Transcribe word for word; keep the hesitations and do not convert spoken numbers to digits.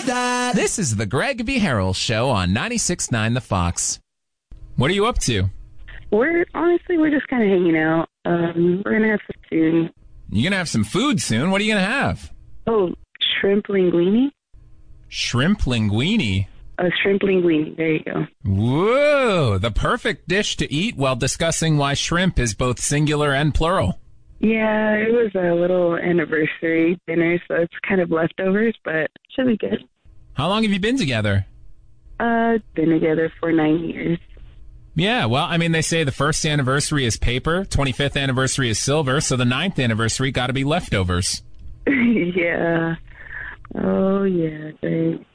that. This is the Greg V. Harrell Show on ninety-six point nine The Fox. What are you up to? We're, honestly, we're just kind of hanging out. Um, we're going to have some food. You're going to have some food soon? What are you going to have? Oh, shrimp linguine? Shrimp linguine? A shrimp linguine. There you go. Whoa, the perfect dish to eat while discussing why shrimp is both singular and plural. Yeah, it was a little anniversary dinner, so it's kind of leftovers, but should be good. How long have you been together? Uh, been together for nine years. Yeah, well, I mean, they say the first anniversary is paper, twenty-fifth anniversary is silver, so the ninth anniversary got to be leftovers. Yeah. Oh, yeah, great.